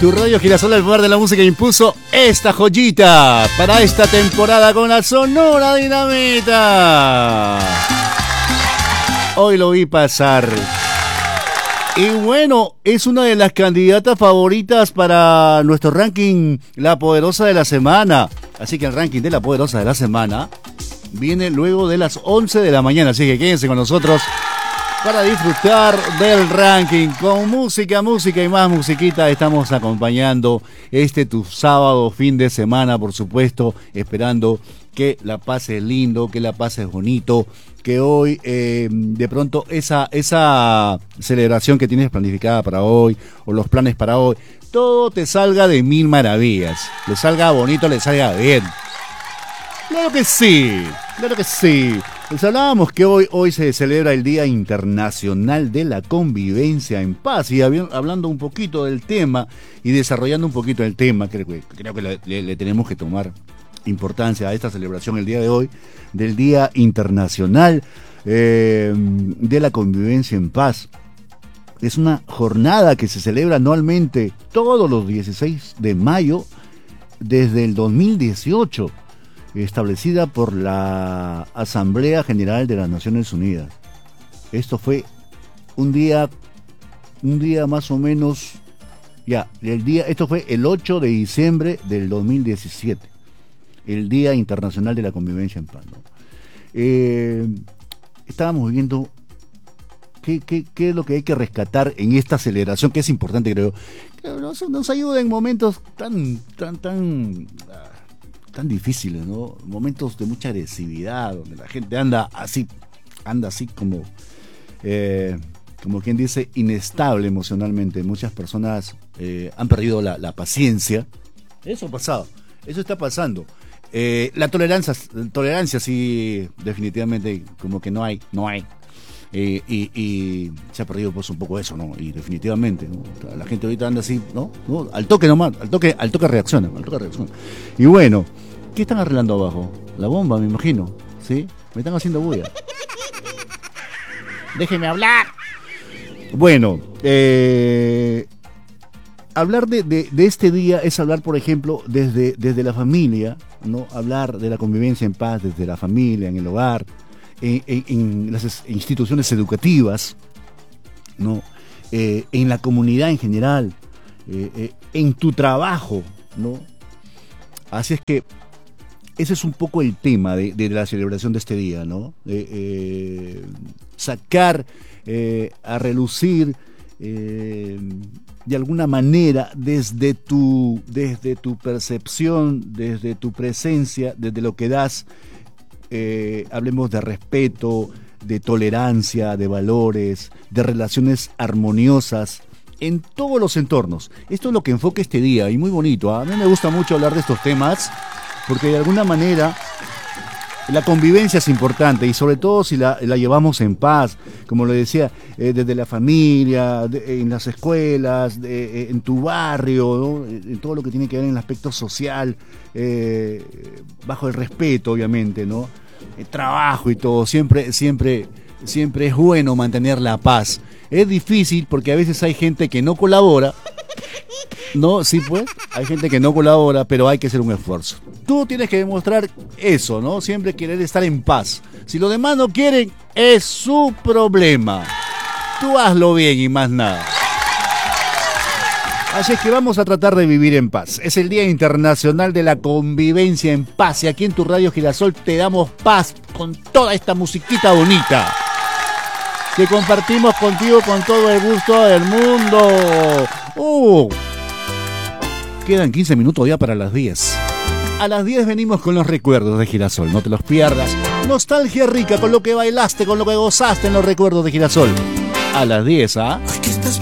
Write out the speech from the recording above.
Tu radio Girasol, el poder de la música, impuso esta joyita para esta temporada con la Sonora Dinamita. Hoy lo vi pasar. Y bueno, es una de las candidatas favoritas para nuestro ranking La Poderosa de la Semana. Así que el ranking de La Poderosa de la Semana viene luego de las 11 de la mañana. Así que quédense con nosotros para disfrutar del ranking con música y más musiquita. Estamos acompañando tu sábado, fin de semana, por supuesto, esperando que la pases lindo, que la pases bonito, que hoy de pronto esa celebración que tienes planificada para hoy o los planes para hoy, todo te salga de mil maravillas, le salga bonito, le salga bien. Claro que sí, claro que sí. Les hablábamos que hoy se celebra el Día Internacional de la Convivencia en Paz, y hablando un poquito del tema y desarrollando un poquito el tema, creo que le tenemos que tomar importancia a esta celebración el día de hoy, del Día Internacional de la Convivencia en Paz. Es una jornada que se celebra anualmente todos los 16 de mayo desde el 2018. Establecida por la Asamblea General de las Naciones Unidas. Esto fue un día más o menos, esto fue el 8 de diciembre del 2017, el Día Internacional de la Convivencia en Paz, ¿no? Estábamos viendo qué es lo que hay que rescatar en esta celebración, que es importante, creo, que nos ayuda en momentos tan difíciles, ¿no? Momentos de mucha agresividad, donde la gente anda así como quien dice, inestable emocionalmente. Muchas personas han perdido la paciencia. Eso ha pasado, eso está pasando. La tolerancia sí, definitivamente como que no hay. Y se ha perdido pues un poco eso, ¿no? Y definitivamente, ¿no? La gente ahorita anda así, ¿no? Al toque nomás, al toque reacciona. Y bueno, ¿qué están arreglando abajo? La bomba, me imagino, ¿sí? Me están haciendo bulla. Déjeme hablar. Bueno, hablar de este día es hablar, por ejemplo, desde la familia, ¿no? Hablar de la convivencia en paz desde la familia, en el hogar, en las instituciones educativas, ¿no? En la comunidad en general, en tu trabajo, ¿no? Así es que ese es un poco el tema de la celebración de este día, ¿no? Sacar a relucir de alguna manera desde tu percepción, desde tu presencia, desde lo que das. Hablemos de respeto, de tolerancia, de valores, de relaciones armoniosas en todos los entornos. Esto es lo que enfoca este día, y muy bonito, ¿eh? A mí me gusta mucho hablar de estos temas porque de alguna manera la convivencia es importante, y sobre todo si la llevamos en paz, como lo decía, desde la familia, en las escuelas, en tu barrio, ¿no? En todo lo que tiene que ver en el aspecto social, bajo el respeto, obviamente, ¿no? El trabajo y todo, siempre es bueno mantener la paz. Es difícil porque a veces hay gente que no colabora, ¿no? Sí, pues, hay gente que no colabora, pero hay que hacer un esfuerzo. Tú tienes que demostrar eso, ¿no? Siempre querer estar en paz. Si los demás no quieren, es su problema. Tú hazlo bien y más nada. Así es que vamos a tratar de vivir en paz. Es el Día Internacional de la Convivencia en Paz, y aquí en tu Radio Girasol te damos paz con toda esta musiquita bonita que compartimos contigo con todo el gusto del mundo. Quedan 15 minutos ya para las 10. A las 10 venimos con los recuerdos de Girasol, no te los pierdas. Nostalgia rica con lo que bailaste, con lo que gozaste en los recuerdos de Girasol. A las 10, ¿ah? Hoy que estás